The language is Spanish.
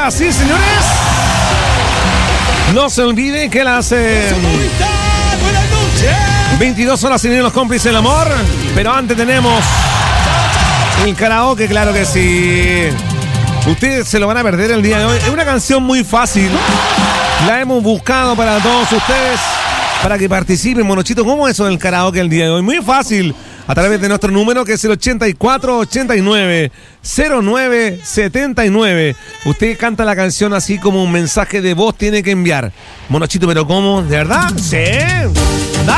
Ahora sí, señores. No se olvide que las 22 horas sin los cómplices del amor. Pero antes tenemos el karaoke, claro que sí. Ustedes se lo van a perder el día de hoy. Es una canción muy fácil. La hemos buscado para todos ustedes, para que participen, Monochito. ¿Cómo es eso del karaoke el día de hoy? Muy fácil. A través de nuestro número, que es el 8489-0979. Usted canta la canción así como un mensaje de voz tiene que enviar. Monochito, ¿pero cómo? ¿De verdad? Sí. Dale.